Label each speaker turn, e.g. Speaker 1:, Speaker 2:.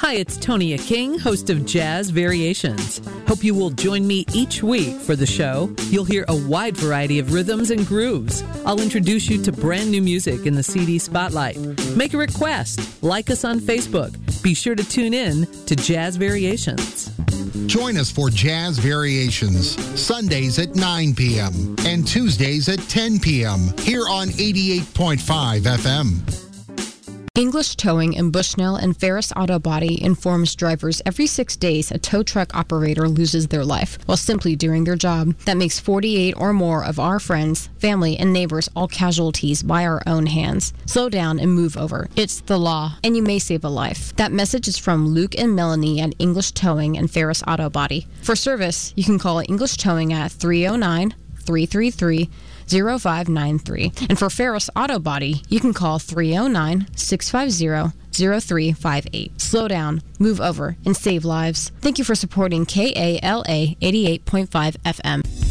Speaker 1: Hi, it's Tonia King, host of Jazz Variations. Hope you will join me each week for the show. You'll hear a wide variety of rhythms and grooves. I'll introduce you to brand new music in the CD Spotlight. Make a request. Like us on Facebook. Be sure to tune in to Jazz Variations.
Speaker 2: Join us for Jazz Variations, Sundays at 9 p.m. and Tuesdays at 10 p.m. here on 88.5 FM.
Speaker 3: English Towing in Bushnell and Ferris Auto Body informs drivers every 6 days a tow truck operator loses their life while simply doing their job. That makes 48 or more of our friends, family, and neighbors all casualties by our own hands. Slow down and move over. It's the law, and you may save a life. That message is from Luke and Melanie at English Towing and Ferris Auto Body. For service, you can call English Towing at 309-333-0593. And for Ferris Auto Body, you can call 309-650-0358. Slow down, move over, and save lives. Thank you for supporting KALA 88.5 FM.